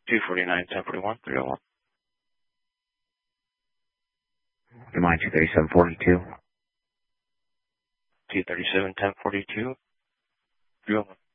249, 1041, 301. You mind 23742? 237, 1042, 301.